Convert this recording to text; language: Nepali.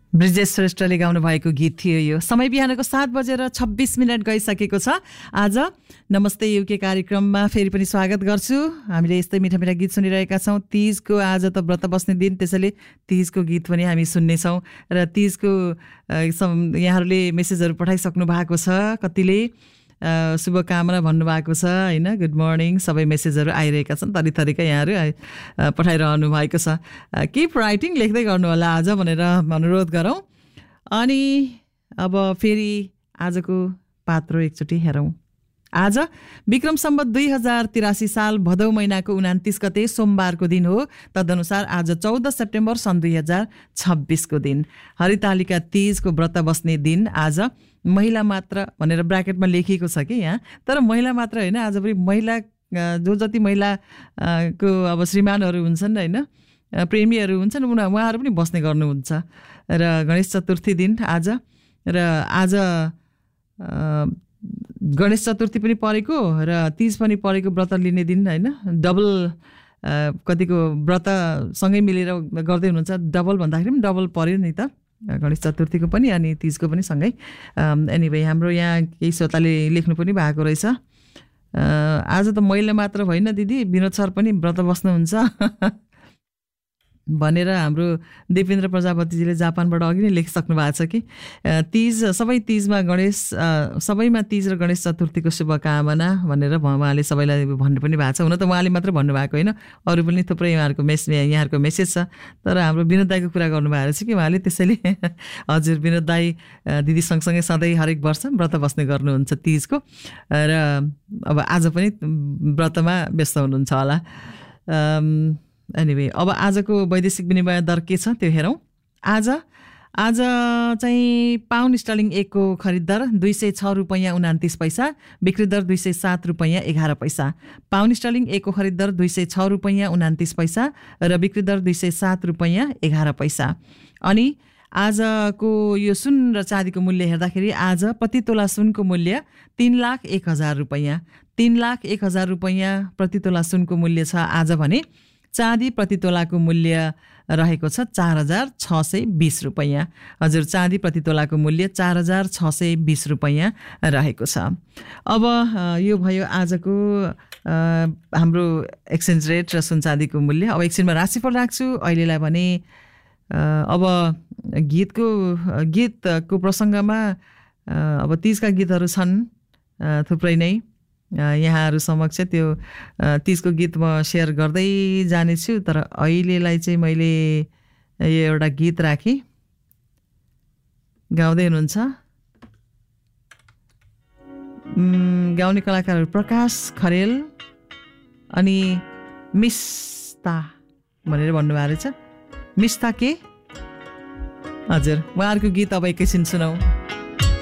ब्रिजेश श्रेष्ठले गाउनु भएको गीत थियो यो। समय बिहानको 7:26 गइसकेको छ। आज नमस्ते युके कार्यक्रममा फेरि पनि स्वागत गर्छु। हामीले यस्तै मिठा मिठा गीत सुनिरहेका छौँ। तीजको आज त व्रत बस्ने दिन, त्यसैले तीजको गीत पनि हामी सुन्नेछौँ। र तीजको यहाँहरूले मेसेजहरू पठाइसक्नु भएको छ, कतिले शुभकामना भन्नुभएको छ होइन। गुड मर्निङ, सबै मेसेजहरू आइरहेका छन्, थरीथरीका यहाँहरू पठाइरहनु भएको छ। किप राइटिङ, लेख्दै गर्नु होला आज भनेर अनुरोध गरौँ। अनि अब फेरि आजको पात्रो एकचोटि हेरौँ। आज विक्रम सम्वत 2083 साल भदौ महिनाको 29 गते सोमबारको दिन हो। तदनुसार आज 14 सेप्टेम्बर सन् 2026 को दिन, हरितालिका तीजको व्रत बस्ने दिन। आज महिला मात्र भनेर ब्राकेटमा लेखिएको छ कि यहाँ, तर महिला मात्र होइन, आज पनि महिला जो जति महिला को अब श्रीमानहरू हुन्छन् होइन, प्रेमीहरू हुन्छन्, उहाँहरू पनि बस्ने गर्नुहुन्छ। र गणेश चतुर्थी दिन आज, र आज गणेश चतुर्थी पनि परेको र तीज पनि परेको, व्रत लिने दिन होइन। डबल कतिको व्रत सँगै मिलेर गर्दै हुनुहुन्छ, डबल भन्दाखेरि पनि डबल पर्यो नि त, गणेश चतुर्थीको पनि अनि तीजको पनि सँगै। एनिवे हाम्रो यहाँ केही श्रोताले लेख्नु पनि भएको रहेछ, आज त महिला मात्र होइन दिदी, विनोद सर पनि व्रत बस्नुहुन्छ भनेर हाम्रो देवेन्द्र प्रजापतिजीले जापानबाट अघि नै लेखिसक्नु भएको छ कि तीज सबै तीजमा गणेश सबैमा तीज र गणेश चतुर्थीको शुभकामना भनेर उहाँले सबैलाई भन्नु पनि भएको छ। हुन त उहाँले मात्र भन्नुभएको होइन, अरू पनि थुप्रै यहाँहरूको मेसेज छ, तर हाम्रो विनोद दाईको कुरा गर्नुभएको रहेछ कि उहाँले, त्यसैले हजुर विनोद दाई दिदी सँगसँगै सधैँ हरेक वर्ष व्रत बस्ने गर्नुहुन्छ तीजको, र अब आज पनि व्रतमा व्यस्त हुनुहुन्छ होला। एनिवे अब आजको वैदेशिक विनिमय दर के छ त्यो हेरौँ। आज चाहिँ पाउन्ड स्टर्लिङ 1 को खरिद दर 206 रुपैयाँ 29 पैसा, बिक्री दर 207 रुपैयाँ 11 पैसा। पाउन्ड स्टर्लिङ 1 को खरिद दर 206 रुपैयाँ 29 पैसा र बिक्री दर 207 रुपैयाँ 11 पैसा। अनि आजको यो सुन र चाँदीको मूल्य हेर्दाखेरि आज प्रति तोला सुनको मूल्य 3,01,000 रुपैयाँ, 3,01,000 रुपैयाँ प्रति तोला सुनको मूल्य छ आज भने चाँदी प्रति तोलाको मूल्य रहेको छ 4,620 रुपैयाँ। हजुर, चाँदी प्रति तोलाको मूल्य 4,620 रुपैयाँ रहेको छ। अब यो भयो आजको हाम्रो एक्सचेन्ज रेट र सुन चाँदीको मूल्य। अब एकछिनमा राशिफल राख्छु अहिलेलाई भने। अब गीतको प्रसङ्गमा अब तीजका गीतहरू छन् थुप्रै नै, यहाँहरू समक्ष त्यो तीजको गीत म सेयर गर्दै जानेछु। तर अहिलेलाई चाहिँ मैले यो एउटा गीत राखेँ, गाउँदै हुनुहुन्छ गाउने कलाकारहरू प्रकाश खरेल अनि मिस्ता भनेर भन्नुभएको रहेछ, मिस्ता के, हजुर उहाँहरूको गीत अब एकैछिन सुनौँ।